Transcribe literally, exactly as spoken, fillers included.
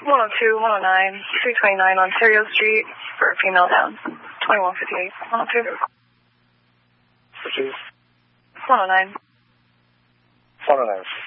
one oh two, one oh nine, three twenty-nine Ontario Street for a female down. twenty-one fifty-eight, one oh two. Which is? one oh nine. one oh nine.